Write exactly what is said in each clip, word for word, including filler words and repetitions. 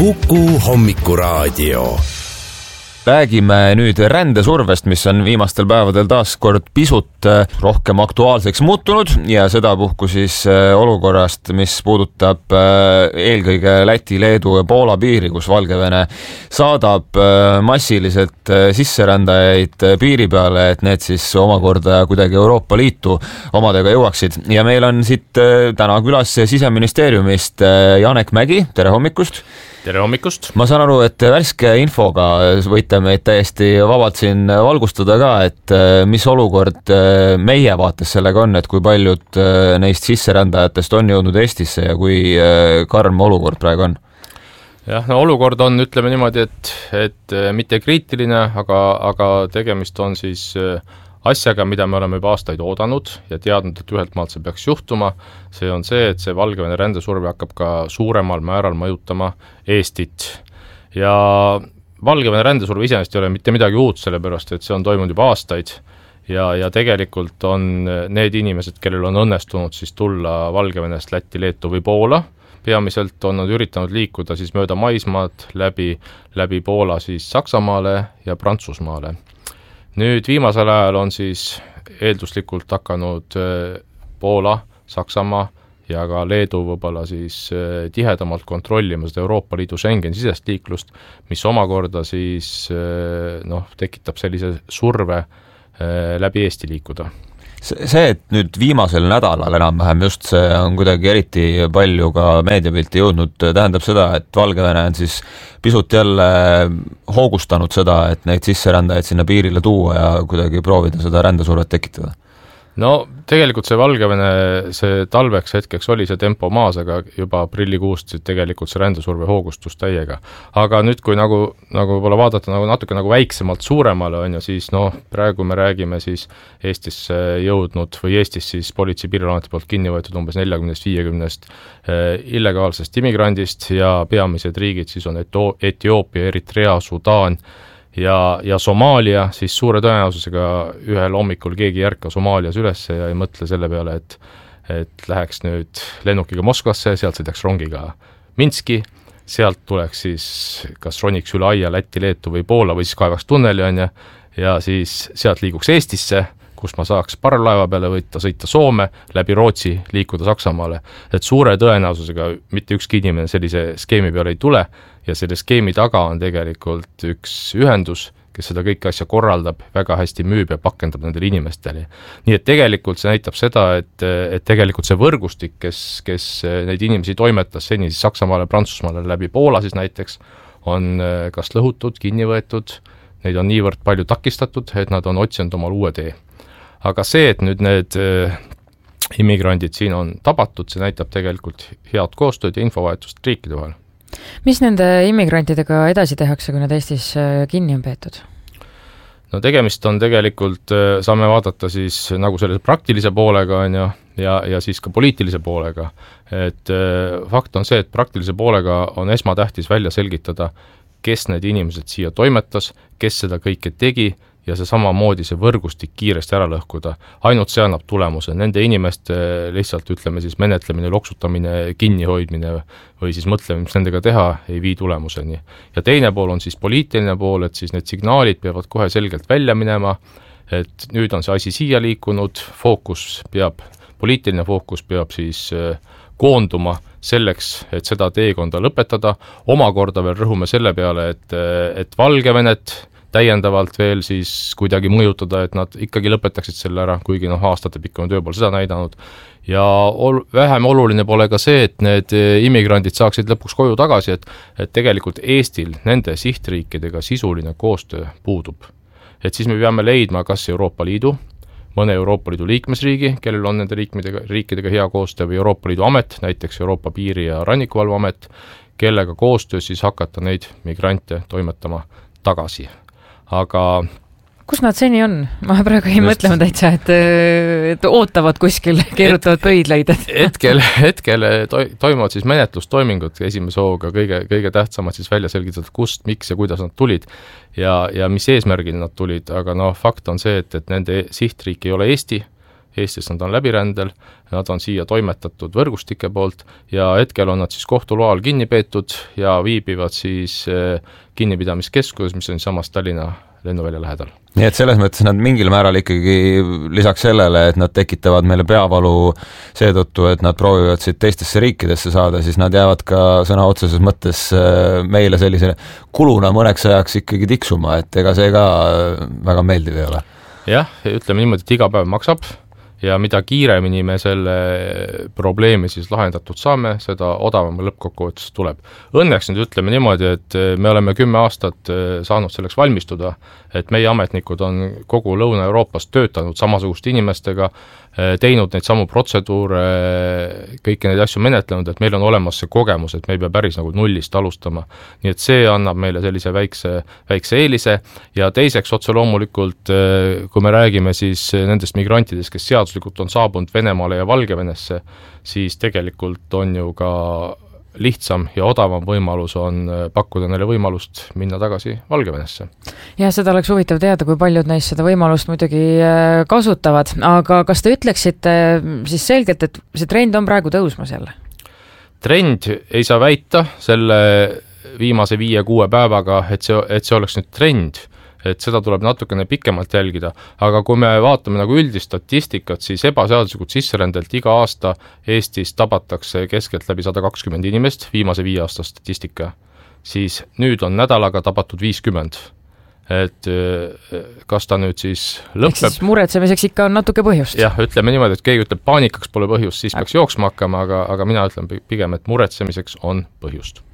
Kuku hommikuraadio. Räägime nüüd rändesurvest, mis on viimastel päevadel taas kord pisut rohkem aktuaalseks muutunud ja sedapuhku siis olukorrast, mis puudutab eelkõige Läti, Leedu ja Poola piiri, kus Valgevene saadab massiliselt sisserändajaid piiri peale, et need siis omakorda kuidagi Euroopa Liitu omadega jõuaksid. Ja meil on siit täna külas Siseministeeriumist Janek Mägi, tere hommikust! Tere hommikust! Ma saan aru, et värske infoga võite meid täiesti vabalt siin valgustada ka, et mis olukord meie vaates sellega on, et kui paljud neist sisserändajatest on jõudnud Eestisse ja kui karm olukord praegu on? Jah, no olukord on, ütleme niimoodi, et, et mitte kriitiline, aga, aga tegemist on siis asjaga, mida me oleme juba aastaid oodanud ja teadnud, et ühelt maalt see peaks juhtuma. See on see, et see Valgevene rändesurve hakkab ka suuremal määral mõjutama Eestit. Ja Valgevene rändesurve iseenesest ei ole mitte midagi uut, sellepärast et see on toimunud juba aastaid ja, ja tegelikult on need inimesed, kellel on õnnestunud siis tulla Valgevenest Lätti, Leetu või Poola. Peamiselt on nad üritanud liikuda siis mööda maismaad läbi, läbi Poola siis Saksamaale ja Prantsusmaale. Nüüd viimasel ajal on siis eelduslikult hakanud Poola, Saksamaa ja ka Leedu võib-olla siis tihedamalt kontrollima seda Euroopa Liidu Schengen sisest liiklust, mis omakorda siis noh, tekitab sellise surve läbi Eesti liikuda. See, et nüüd viimasel nädalal enam-vähem just see on kuidagi eriti palju ka meediapilti jõudnud, tähendab seda, et Valgevene on siis pisut jälle hoogustanud seda, et neid sisserändajaid sinna piirile tuua ja kuidagi proovida seda rändesurvet tekitada. No tegelikult see Valgevene, see talveks hetkeks oli see tempo maas, aga juba aprillikuust tegelikult see rändesurve hoogustus täiega. Aga nüüd, kui nagu, nagu võib-olla vaadata nagu natuke nagu väiksemalt suuremale on ja siis noh, praegu me räägime siis Eestisse jõudnud või Eestis siis politsei piirivalveameti poolt kinni võetud umbes neljakümnest viiekümnest eh, illegaalsest immigrandist ja peamised riigid siis on Eto- Etioopia, Eritrea, Sudaan ja, ja Somaalia, siis suure tõenäosusega ühel hommikul keegi järka Somaalias üles ja ei mõtle selle peale, et, et läheks nüüd lennukiga Moskvasse, sealt sõidaks rongiga Minski, sealt tuleks siis kas roniks üle aia Lätti, Leetu või Poola või siis kaevaks tunneli on ja, ja siis sealt liiguks Eestisse, kus ma saaks parvlaeva peale võtta, sõita Soome, läbi Rootsi liikuda Saksamaale. Et suure tõenäosusega mitte ükski inimene sellise skeemi peale ei tule ja selle skeemi taga on tegelikult üks ühendus, kes seda kõike asja korraldab, väga hästi müüb ja pakendab nendele inimestele. Nii et tegelikult see näitab seda, et, et tegelikult see võrgustik, kes, kes neid inimesi toimetas seni siis Saksamaale, Prantsusmaale läbi Poola siis näiteks, on kas lõhutud, kinni võetud, neid on niivõrd palju takistatud, et nad on otsinud omal uue tee. Aga see, et nüüd need äh, immigrandid siin on tabatud, see näitab tegelikult head koostööd ja infovahetust riikide vahel. Mis nende immigrantidega edasi tehakse, kui nad Eestis kinni on peetud? No tegemist on tegelikult, saame vaadata siis nagu selle praktilise poolega on ja, ja, ja siis ka poliitilise poolega. Et äh, fakt on see, et praktilise poolega on esmatähtis välja selgitada, kes need inimesed siia toimetas, kes seda kõike tegi, ja see samamoodi see võrgustik kiiresti ära lõhkuda. Ainult see annab tulemuse. Nende inimeste lihtsalt ütleme siis menetlemine, loksutamine, kinnihoidmine või siis mõtlemine, mis nendega teha, ei vii tulemuseni. Ja teine pool on siis poliitiline pool, et siis need signaalid peavad kohe selgelt välja minema, et nüüd on see asi siia liikunud, fookus peab, poliitiline fookus peab siis koonduma selleks, et seda teekonda lõpetada. Omakorda veel rõhume selle peale, et, et Valgevenet täiendavalt veel siis kuidagi mõjutada, et nad ikkagi lõpetaksid selle ära, kuigi noh, aastate pikka on töö pool seda näidanud. Ja ol, vähem oluline pole ka see, et need immigrandid saaksid lõpuks koju tagasi, et, et tegelikult Eestil nende sihtriikidega sisuline koostöö puudub. Et siis me peame leidma kas Euroopa Liidu, mõne Euroopa Liidu liikmesriigi, kellel on nende riikidega, riikidega hea koostöö või Euroopa Liidu amet, näiteks Euroopa Piiri- ja Rannikuvalveamet, kellega koostöö siis hakata neid migrante toimetama tagasi. Aga kus nad seni on? Ma praegu ei mõtlema täitsa, et, et ootavad kuskil, keerutavad et, pöidlaid. Hetkel, hetkel toimuvad siis menetlustoimingud esimese hooga, kõige, kõige tähtsamad siis välja selgitada, kust, miks ja kuidas nad tulid ja, ja mis eesmärgil nad tulid, aga noh, fakt on see, et, et nende sihtriik ei ole Eesti, Eestis nad on läbirändel, nad on siia toimetatud võrgustike poolt ja hetkel on nad siis kohtuloal kinni peetud ja viibivad siis kinnipidamiskeskuses, mis on samas Tallinna lennuvälja lähedal. Nii et selles mõttes nad mingil määral ikkagi lisaks sellele, et nad tekitavad meile peavalu seetõttu, et nad proovivad siit teistesse riikidesse saada, siis nad jäävad ka sõna otseses mõttes meile sellise kuluna mõneks ajaks ikkagi tiksuma, et ega see ka väga meeldiv ei ole. Jah, ütleme niimoodi, et iga päev maksab ja mida kiiremini me selle probleemi siis lahendatud saame, seda odavam lõppkokkuvõttes tuleb. Õnneks nüüd ütleme niimoodi, et me oleme kümme aastat saanud selleks valmistuda, et meie ametnikud on kogu Lõuna-Euroopas töötanud samasuguste inimestega, teinud neid samu protseduure, kõiki neid asju menetlenud, et meil on olemas see kogemus, et me ei pea päris nagu nullist alustama. Nii et see annab meile sellise väikse, väikse eelise ja teiseks otse loomulikult, kui me räägime siis nendest migrantidest, kes seaduslikult on saabunud Venemaale ja Valgevenesse, siis tegelikult on ju ka lihtsam ja odavam võimalus on pakkuda neile võimalust minna tagasi Valgevenesse. Ja seda oleks huvitav teada, kui paljud neist seda võimalust muidugi kasutavad, aga kas te ütleksite siis selgelt, et see trend on praegu tõusmas jälle? Trend ei saa väita selle viimase viie-kuue päevaga, et see, et see oleks nüüd trend, et seda tuleb natukene pikemalt jälgida, aga kui me vaatame nagu üldist statistikat, siis ebaseaduslikult sisserändelt iga aasta Eestis tabatakse keskelt läbi sada kakskümmend inimest, viimase viie aasta statistika, siis nüüd on nädalaga tabatud viiskümmend. Et kas ta nüüd siis lõpeb... Eks siis muretsemiseks ikka on natuke põhjust. Jah, ütleme niimoodi, et keegi ütleb paanikaks pole põhjust, siis peaks jooksma hakkama, aga, aga mina ütlen pigem, et muretsemiseks on põhjust.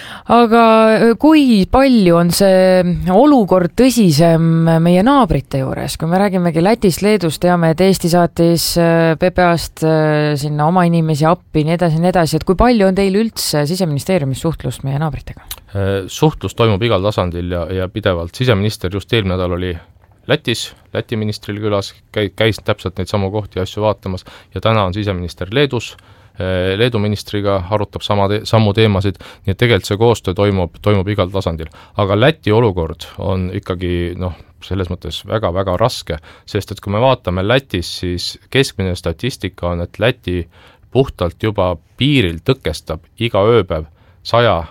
Aga kui palju on see olukord tõsisem meie naabrite juures, kui me räägimegi Lätist, Leedust, teame, et Eesti saatis P P A-st sinna oma inimesi appi, nii edasi, nii edasi, et kui palju on teil üldse Siseministeeriumis suhtlust meie naabritega? Suhtlus toimub igal tasandil ja, ja pidevalt. Siseminister just eelmine nädal oli Lätis, Läti ministril külas, käis täpselt neid samu kohti ja asju vaatamas ja täna on siseminister Leedus, Leedu ministriga arutab sama te sammu teemasid, nii et tegelikult see koostöö toimub, toimub igal tasandil. Aga Läti olukord on ikkagi noh, selles mõttes väga-väga raske, sest et kui me vaatame Lätis, siis keskmine statistika on, et Läti puhtalt juba piiril tõkestab iga ööpäev saja,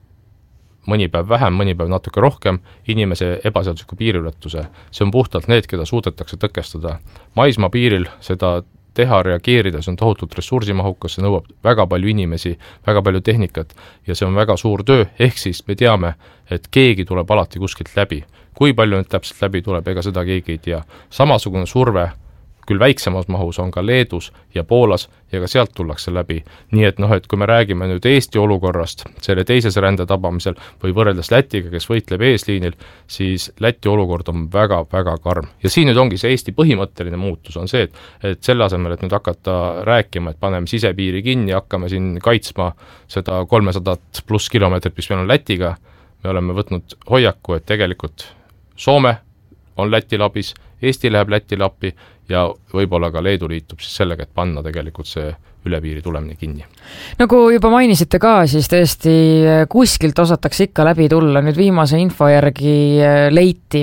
mõni päev vähem, mõni päev natuke rohkem inimese ebaseadusliku piiriületuse. See on puhtalt need, keda suudetakse tõkestada. Maismaa piiril seda teha, reageerida, see on tohutult ressursimahukas, see nõuab väga palju inimesi, väga palju tehnikat ja see on väga suur töö, ehk siis me teame, et keegi tuleb alati kuskilt läbi. Kui palju nüüd täpselt läbi tuleb, ega seda keegi ei tea. Samasugune surve küll väiksemas mahus on ka Leedus ja Poolas ja ka sealt tullakse läbi. Nii et noh, et kui me räägime nüüd Eesti olukorrast selle teises rände tabamisel või võrreldes Lätiga, kes võitleb eesliinil, siis Läti olukord on väga-väga karm. Ja siin nüüd ongi see Eesti põhimõtteline muutus on see, et, et selle asemel, et nüüd hakata rääkima, et paneme sisepiiri kinni, hakkame siin kaitsma seda kolmesadat pluss kilomeetrit, mis meil on Lätiga, me oleme võtnud hoiaku, et tegelikult Soome on Lätil abis, Eesti läheb Lätile appi ja võib-olla ka Leedu liitub siis sellega, et panna tegelikult see üle piiri tulemine kinni. Nagu juba mainisite ka, siis tõesti kuskilt osatakse ikka läbi tulla. Nüüd viimase info järgi leiti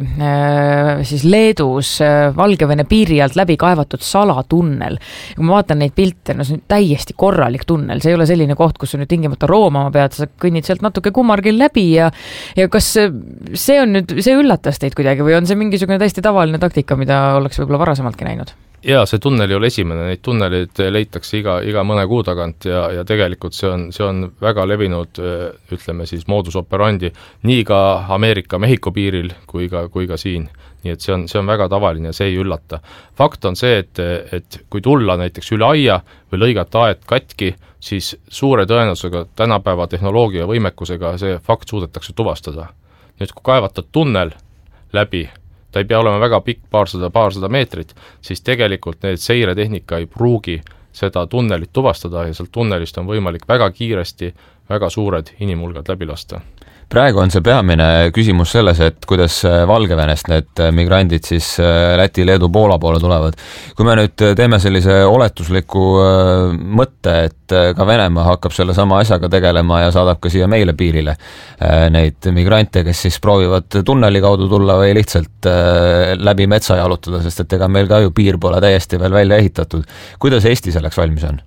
siis Leedus Valgevene piiri alt läbi kaevatud salatunnel. Kui ma vaatan neid pilte, no see on täiesti korralik tunnel. See ei ole selline koht, kus sa nüüd tingimata roomama pead, sa kõnnid sealt natuke kummargil läbi ja, ja kas see on nüüd, see üllatas teid kuidagi või on see mingisugune täiesti tavaline taktika, mida oleks võib-olla varasemaltki näinud? Jaa, see tunnel ei ole esimene, neid tunnelid leitakse iga, iga mõne kuu tagant ja, ja tegelikult see on, see on väga levinud, ütleme siis moodus operandi nii ka Ameerika-Mehhiko piiril kui ka, kui ka siin. Nii et see on, see on väga tavaline ja see ei üllata. Fakt on see, et, et kui tulla näiteks üle aia või lõigata aed katki, siis suure tõenäosusega tänapäeva tehnoloogia võimekusega see fakt suudetakse tuvastada. Nüüd kui kaevatud tunnel läbi, ta ei pea olema väga pikk, paarsada, paarsada meetrit, siis tegelikult need seiretehnika ei pruugi seda tunnelit tuvastada ja sealt tunnelist on võimalik väga kiiresti väga suured inimhulgad läbi lasta. praegu on see peamine küsimus selles, et kuidas Valgevenest need migrandid siis Läti, Leedu, Poola poole tulevad. Kui me nüüd teeme sellise oletusliku mõtte, et ka Venemaa hakkab selle sama asjaga tegelema ja saadab ka siia meile piirile neid migrante, kes siis proovivad tunneli kaudu tulla või lihtsalt läbi metsa jalutada, sest et ega meil ka ju piir pole täiesti veel välja ehitatud. Kuidas Eesti selleks valmis on?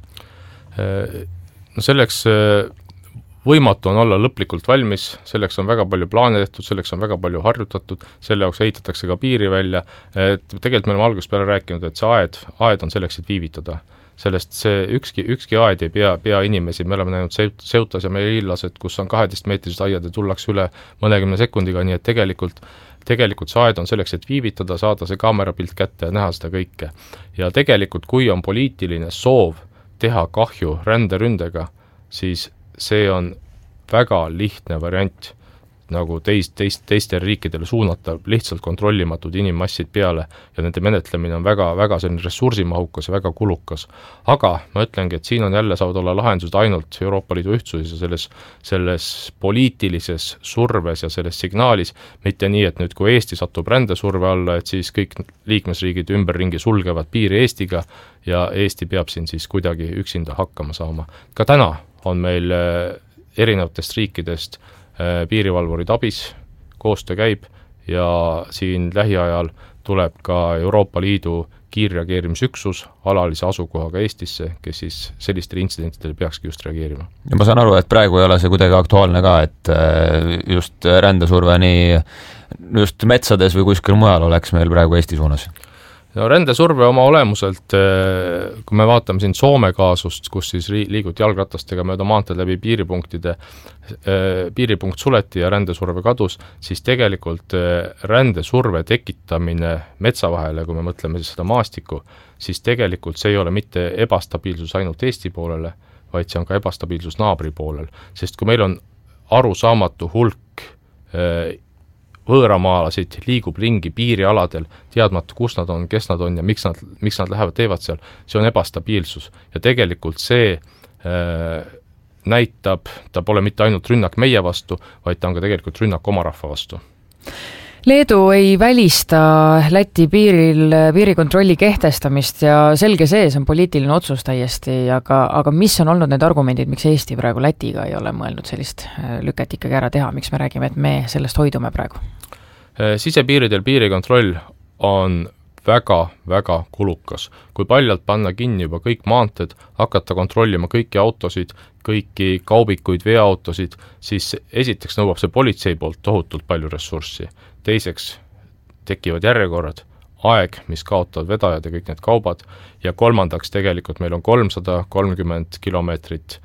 No selleks võimatu on olla lõplikult valmis, selleks on väga palju plaane tehtud, selleks on väga palju harjutatud, selle jaoks ehitatakse ka piiri välja, et tegelikult me oleme algusest peale rääkinud, et see aed, aed on selleks, et viivitada. Sellest see ükski, ükski aed ei pea, pea inimesi, me oleme näinud Seutas ja Melillased, kus on kaheteist meetrised aiad ja tullakse üle mõnekümne sekundiga, nii et tegelikult tegelikult see aed on selleks, et viivitada, saada see kaamerapilt kätte ja näha seda kõike. Ja tegelikult, kui on poliitiline soov teha kahju ränderündega, siis see on väga lihtne variant nagu teist, teist, teistel riikidele suunata lihtsalt kontrollimatud inimmassid peale ja nende menetlemine on väga, väga selline ressursimahukas ja väga kulukas. Aga ma ütlengi, et siin on jälle saavad olla lahendused ainult Euroopa Liidu ühtsuses ja selles, selles poliitilises surves ja selles signaalis, mitte nii, et nüüd kui Eesti satub rändesurve alla, et siis kõik liikmesriigid ümberringi sulgevad piiri Eestiga ja Eesti peab siin siis kuidagi üksinda hakkama saama. Ka täna on meil erinevatest riikidest piirivalvurid abis, koostöö käib ja siin lähiajal tuleb ka Euroopa Liidu kiirreageerimisüksus alalise asukohaga Eestisse, kes siis sellistele intsidentidele peakski just reageerima. Ja ma saan aru, et praegu ei ole see kuidagi aktuaalne ka, et just rändesurve nii just metsades või kuskil mujal oleks meil praegu Eesti suunas? No rändesurve oma olemuselt, kui me vaatame siin Soome kaasust, kus siis liiguti jalgratastega mööda maanteed läbi piiripunktide, piiripunkt suleti ja rändesurve kadus, siis tegelikult rändesurve tekitamine metsa vahele, kui me mõtleme siis seda maastikku, siis tegelikult see ei ole mitte ebastabiilsus ainult Eesti poolele, vaid see on ka ebastabiilsus naabri poolel. Sest kui meil on arusaamatu hulk võõramaalasid liigub ringi piirialadel, teadmata, kus nad on, kes nad on ja miks nad, miks nad lähevad, teevad seal, see on ebastabiilsus. Ja tegelikult see äh, näitab, ta pole mitte ainult rünnak meie vastu, vaid ta on ka tegelikult rünnak oma rahva vastu. Leedu ei välista Läti piiril piirikontrolli kehtestamist ja selge see, see on poliitiline otsus täiesti, aga, aga mis on olnud need argumendid, miks Eesti praegu Lätiga ei ole mõelnud sellist lüket ikkagi ära teha, miks me räägime, et me sellest hoidume praegu? Sisepiiridel piirikontroll on väga, väga kulukas. Kui paljalt panna kinni juba kõik maanteed, hakata kontrollima kõiki autosid, kõiki kaubikuid, veoautosid, siis esiteks nõuab see politsei poolt tohutult palju ressurssi. Teiseks tekivad järjekorrad, aeg, mis kaotavad vedajad ja kõik need kaubad, ja kolmandaks tegelikult meil on kolmsada kolmkümmend kilomeetrit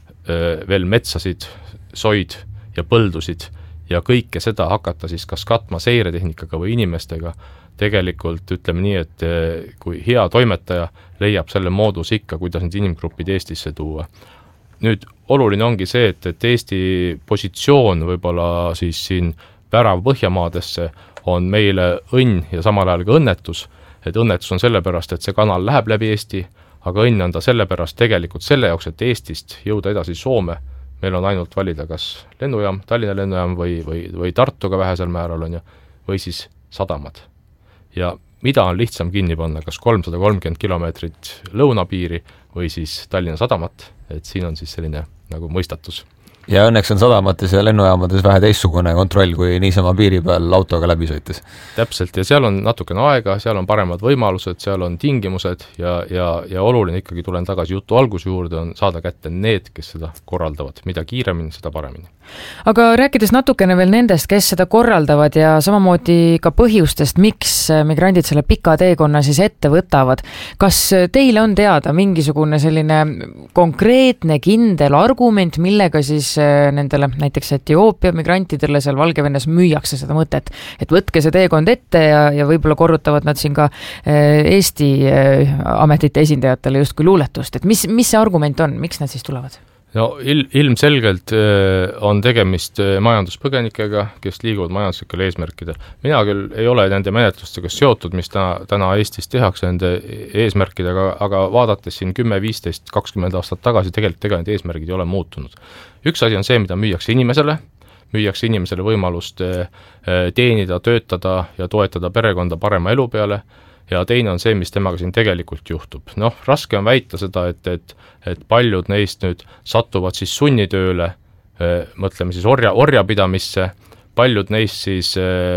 veel metsasid, soid ja põldusid, ja kõike seda hakata siis kas katma seiretehnikaga või inimestega, tegelikult ütleme nii, et kui hea toimetaja leiab selle moodus ikka, kuidas need inimgrupid Eestisse tuua. Nüüd oluline ongi see, et, et Eesti positsioon võib-olla siis siin värav Põhjamaadesse on meile õnn ja samal ajal ka õnnetus, et õnnetus on sellepärast, et see kanal läheb läbi Eesti, aga õnn on ta sellepärast tegelikult selle jaoks, et Eestist jõuda edasi Soome, meil on ainult valida kas lennujaam, Tallinna lennujaam või, või, või Tartuga vähesel määral on ju, või siis sadamad. Ja mida on lihtsam kinni panna, kas kolmsada kolmkümmend kilomeetrit lõunapiiri või siis Tallinna sadamat, et siin on siis selline nagu mõistatus. Ja õnneks on sadamates ja lennujaamades vähe teistsugune kontroll, kui niisama piiri peal autoga läbi sõites. Täpselt, ja seal on natukene aega, seal on paremad võimalused, seal on tingimused ja, ja, ja oluline ikkagi tulen tagasi jutu alguse juurde, on saada kätte need, kes seda korraldavad. Mida kiiremini, seda paremini. Aga rääkides natukene veel nendest, kes seda korraldavad ja samamoodi ka põhjustest, miks migrandid selle pika teekonna siis ette võtavad, kas teile on teada mingisugune selline konkreetne kindel argument, millega siis nendele näiteks Etioopia migrantidele seal Valgevenes müüakse seda mõtet, et võtke see teekond ette ja, ja võib-olla korrutavad nad siin ka Eesti ametite esindajatele justkui luuletust, et mis, mis see argument on, miks nad siis tulevad? No il, ilmselgelt on tegemist majanduspõgenikega, kes liiguvad majanduslikele eesmärkidel. Mina küll ei ole nende menetlustega seotud, mis täna, täna Eestis tehakse nende eesmärkidega, aga vaadates siin kümme, viisteist, kakskümmend aastat tagasi tegelikult tegelikult need eesmärgid ei ole muutunud. Üks asi on see, mida müüakse inimesele, müüakse inimesele võimalust teenida, töötada ja toetada perekonda parema elu peale, ja teine on see, mis temaga siin tegelikult juhtub. Noh, raske on väita seda, et, et, et paljud neist nüüd satuvad siis sunnitööle, mõtleme siis orja, orjapidamisse, paljud neist siis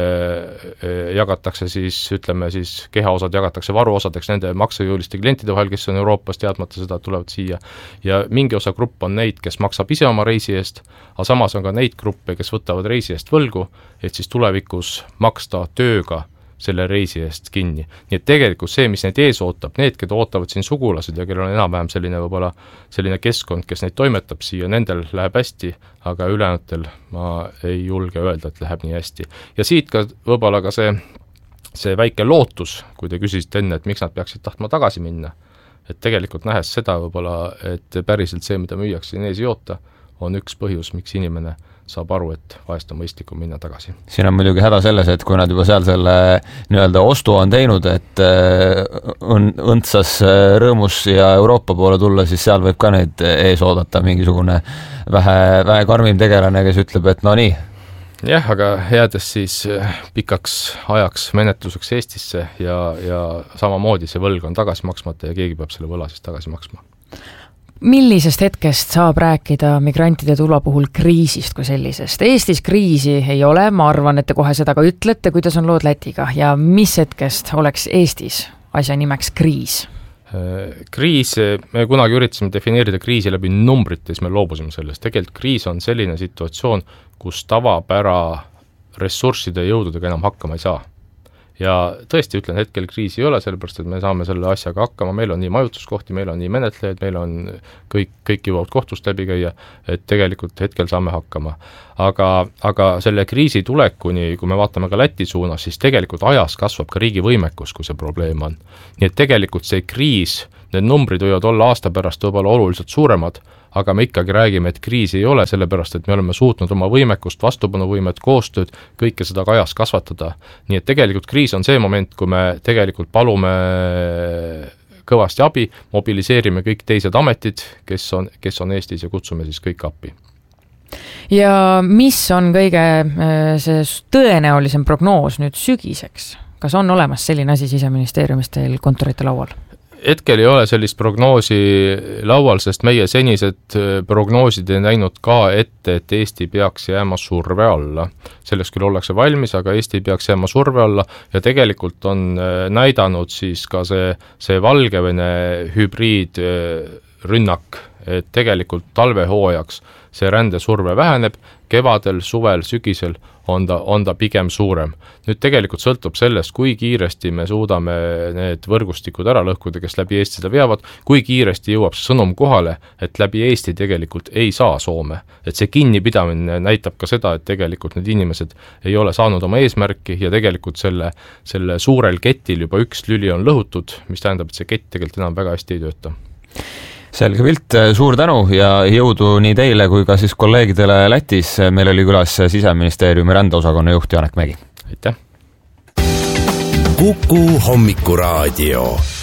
äh, jagatakse siis, ütleme siis kehaosad jagatakse varuosadeks nende maksejõuliste klientide vahel, kes on Euroopas teadmata seda, et tulevad siia. Ja mingi osa grupp on neid, kes maksab ise oma reisi eest, aga samas on ka neid gruppe, kes võtavad reisi eest võlgu, et siis tulevikus maksta tööga selle reisi eest kinni. Nii et tegelikult see, mis neid ees ootab, need, keda ootavad siin sugulased ja kellel on enam-vähem selline võib-olla selline keskkond, kes neid toimetab siia, nendel läheb hästi, aga ülejäänutel ma ei julge öelda, et läheb nii hästi. Ja siit ka võib-olla ka see, see väike lootus, kui te küsisite enne, et miks nad peaksid tahtma tagasi minna, et tegelikult nähes seda võib-olla, et päriselt see, mida müüakse siin ees ei oota, on üks põhjus, miks inimene saab aru, et vahest on mõistlikum minna tagasi. Siin on muidugi häda selles, et kui nad juba seal selle nii-öelda ostu on teinud, et on õndsas rõõmus ja Euroopa poole tulla, siis seal võib ka neid ees oodata mingisugune vähe, vähe karmim tegelane, kes ütleb, et no nii. Jah, aga jäädes siis pikaks ajaks menetluseks Eestisse ja, ja samamoodi see võlg on tagasi maksmata ja keegi peab selle võla siis tagasi maksma. Millisest hetkest saab rääkida migrantide tulo puhul kriisist kui sellisest? Eestis kriisi ei ole, ma arvan, et te kohe seda ka ütlete, kuidas on lood Lätiga ja mis hetkest oleks Eestis asja nimeks kriis? Kriis, me kunagi üritasime defineerida kriisi läbi numbrite, siis me loobusime sellest. Tegelikult kriis on selline situatsioon, kus tavapära ressursside ja jõududega enam hakkama ei saa. Ja tõesti ütlen, hetkel kriisi ei ole, sellepärast, et me saame selle asjaga hakkama, meil on nii majutuskohti, meil on nii menetlejaid, meil on kõik, kõik jõuavad kohtust läbi käia, et tegelikult hetkel saame hakkama. Aga, aga selle kriisi tulekuni, kui me vaatame ka Läti suunas, siis tegelikult ajas kasvab ka riigi võimekus, kui see probleem on. Nii et tegelikult see kriis, need numbrid võivad olla aasta pärast võib-olla oluliselt suuremad, aga me ikkagi räägime, et kriisi ei ole, sellepärast, et me oleme suutnud oma võimekust, vastupanuvõimet, koostööd, kõike seda ka ajas kasvatada. Nii et tegelikult kriis on see moment, kui me tegelikult palume kõvasti abi, mobiliseerime kõik teised ametid, kes on, kes on Eestis ja kutsume siis kõik appi. Ja mis on kõige see tõenäolisem prognoos nüüd sügiseks? Kas on olemas selline asi Siseministeeriumis teil kontorite laual? Hetkel ei ole sellist prognoosi laual, sest meie senised prognoosid ei näinud ka ette, et Eesti peaks jääma surve alla. Selleks küll ollakse valmis, aga Eesti peaks jääma surve alla ja tegelikult on näidanud siis ka see, see Valgevene hübriidrünnak, et tegelikult talvehoojaks see rändesurve väheneb, kevadel, suvel, sügisel on ta, on ta pigem suurem. Nüüd tegelikult sõltub sellest, kui kiiresti me suudame need võrgustikud ära lõhkuda, kes läbi Eesti seda veavad, kui kiiresti jõuab see sõnum kohale, et läbi Eesti tegelikult ei saa Soome. Et see kinnipidamine näitab ka seda, et tegelikult need inimesed ei ole saanud oma eesmärki ja tegelikult selle, selle suurel ketil juba üks lüli on lõhutud, mis tähendab, et see kett tegelikult enam väga hästi ei tööta. Selge pilt, suur tänu ja jõudu nii teile kui ka siis kolleegidele Lätis. Meil oli külas Siseministeeriumi rändeosakonna juht Janek Mägi. Aitäh! Kuku hommikuraadio.